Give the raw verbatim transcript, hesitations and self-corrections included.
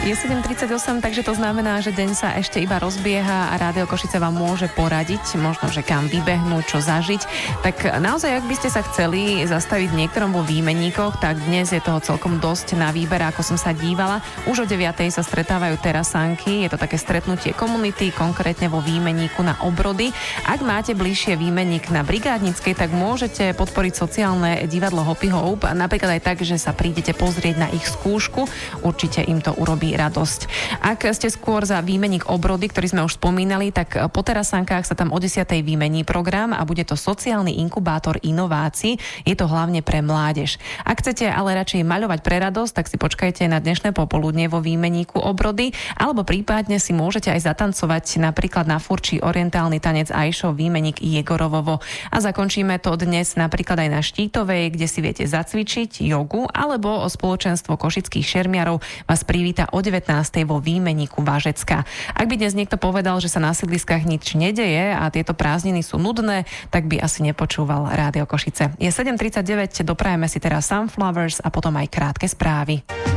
Je sedem tridsaťosem, takže to znamená, že deň sa ešte iba rozbieha a Rádio Košice vám môže poradiť, možno, že kam vybehnúť, čo zažiť. Tak naozaj, ak by ste sa chceli zastaviť niektorom vo výmenníkoch, tak dnes je toho celkom dosť na výber, ako som sa dívala. Už o deviatej sa stretávajú terasanky, je to také stretnutie komunity, konkrétne vo výmenníku na Obrody. Ak máte bližšie výmenník na Brigádnickej, tak môžete podporiť sociálne divadlo Hoppy Hope, napríklad aj tak, že sa prídete pozrieť na ich skúšku, určite im to urobí radosť. Ak ste skôr za výmenník Obrody, ktorý sme už spomínali, tak po terasankách sa tam o desiatej výmení program a bude to sociálny inkubátor inovácií. Je to hlavne pre mládež. Ak chcete ale radšej maľovať pre radosť, tak si počkajte na dnešné popoludnie vo výmenníku Obrody, alebo prípadne si môžete aj zatancovať napríklad na furčí orientálny tanec Ajšov výmenník Jegorovovo. A zakončíme to dnes napríklad aj na Štítovej, kde si viete zacvičiť jogu, alebo spoločenstvo košických šermiarov vás privíta o devätnástej vo výmenníku Vážecka. Ak by dnes niekto povedal, že sa na sídliskách nič nedeje a tieto prázdniny sú nudné, tak by asi nepočúval Rádio Košice. Je sedem tridsaťdeväť, doprajeme si teraz Sunflowers a potom aj krátke správy.